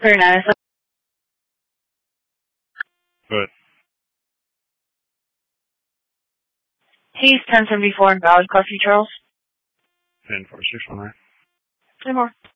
Very nice. Good. He's 1074 in Valid Coffee, Charles. 104619. 3 more.